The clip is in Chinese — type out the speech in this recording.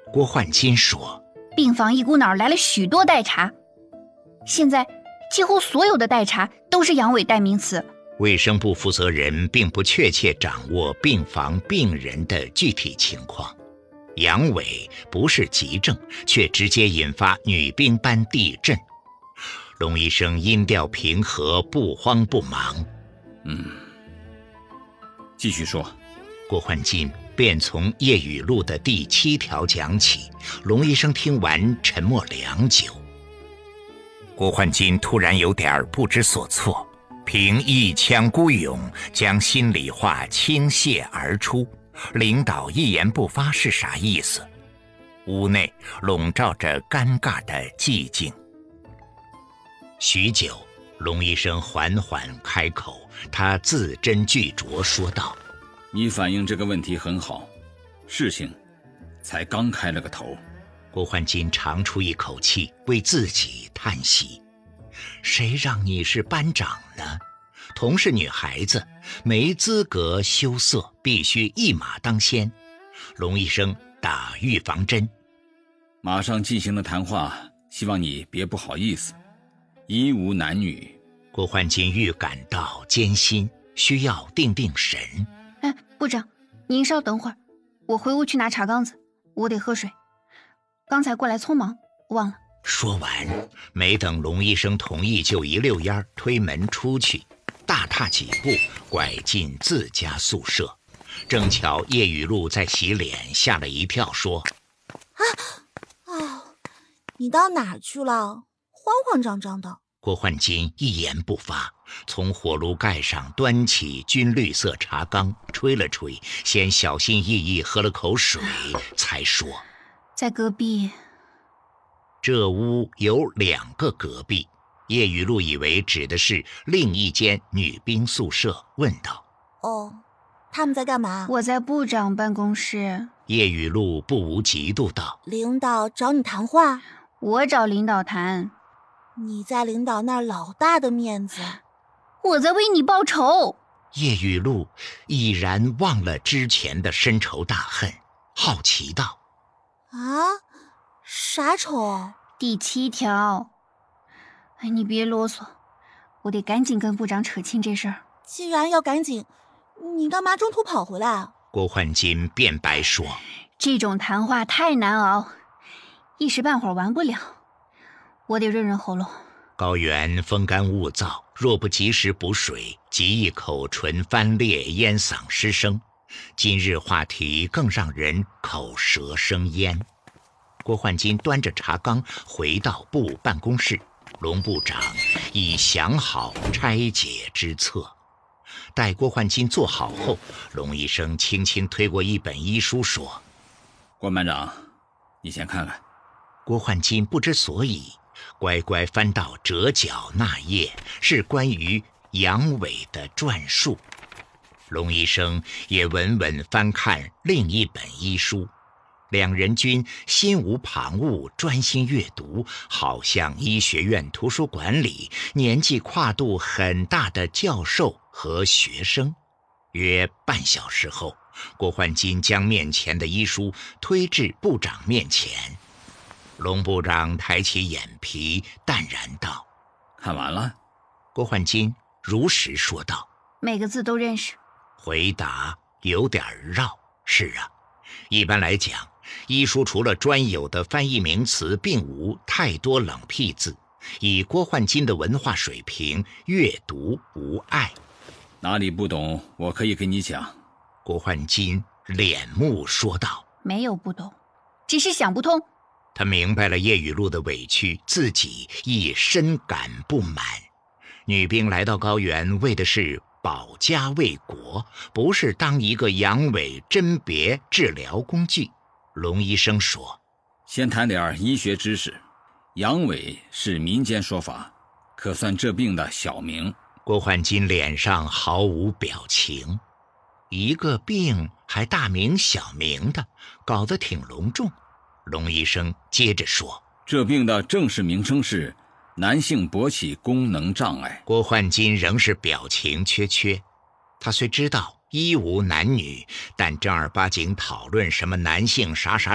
郭焕金说， 病房一股脑来了许多代查，现在几乎所有的代查都是阳痿代名词。 卫生部负责人并不确切掌握病房病人的具体情况，阳痿不是急症，却直接引发女兵般地震。龙医生音调平和，不慌不忙。 继续说。 郭焕金便从叶语录的第7条讲起，龙医生听完沉默良久。郭焕金突然有点不知所措，凭一腔孤勇将心里话倾泻而出，领导一言不发是啥意思？屋内笼罩着尴尬的寂静。许久，龙医生缓缓开口，他字斟句酌说道： 你反映这个问题很好，事情才刚开了个头。 郭焕金长出一口气，为自己叹息。谁让你是班长呢？同是女孩子，没资格羞涩，必须一马当先。龙医生打预防针。 马上进行的谈话，希望你别不好意思，一无男女。 郭焕金预感到艰辛，需要定定神。 部长，您稍等会儿，我回屋去拿茶缸子，我得喝水。刚才过来匆忙，忘了。 说完，没等龙医生同意，就一溜烟推门出去，大踏几步拐进自家宿舍。正巧叶雨露在洗脸，吓了一跳，说： 你到哪儿去了？慌慌张张的。 郭焕金一言不发，从火炉盖上端起军绿色茶缸，吹了吹，先小心翼翼喝了口水，才说： 在隔壁。 这屋有2个隔壁。叶雨露以为指的是另一间女兵宿舍，问道： 他们在干嘛？ 我在部长办公室。 叶雨露不无嫉妒道： 领导找你谈话？ 我找领导谈。 你在领导那儿老大的面子。 我在为你报仇。 叶雨露已然忘了之前的深仇大恨，好奇道： 啥仇？ 第7条。你别啰嗦，我得赶紧跟部长扯清这事儿。 既然要赶紧，你干嘛中途跑回来啊？ 郭焕金辩白说： 这种谈话太难熬，一时半会儿完不了，我得润润喉咙。 高原风干物燥，若不及时补水，即易口唇翻裂，咽嗓失声。今日话题更让人口舌生烟。郭焕金端着茶缸回到部办公室，龙部长已想好拆解之策。待郭焕金坐好后，龙医生轻轻推过一本医书，说： 关班长，你先看看。 郭焕金不知所以，乖乖翻到折角那页，是关于阳痿的转述。龙医生也稳稳翻看另一本医书，两人均心无旁骛，专心阅读，好像医学院图书馆里年纪跨度很大的教授和学生。约半小时后，郭焕金将面前的医书推至部长面前。龙部长抬起眼皮，淡然道： 看完了？ 郭焕金如实说道： 每个字都认识。 回答有点绕。是啊，一般来讲，医书除了专有的翻译名词，并无太多冷僻字。以郭焕金的文化水平，阅读无碍。 哪里不懂，我可以给你讲。 郭焕金脸目说道： 没有不懂，只是想不通。 他明白了叶雨露的委屈，自己亦深感不满。女兵来到高原，为的是保家卫国，不是当一个阳痿甄别治疗工具。龙医生说： 先谈点医学知识。阳痿是民间说法，可算这病的小名。 郭焕金脸上毫无表情。一个病还大名小名的，搞得挺隆重。龙医生接着说： 这病的正式名称是男性勃起功能障碍。 郭焕金仍是表情缺缺。他虽知道医无男女，但正儿八经讨论什么男性啥啥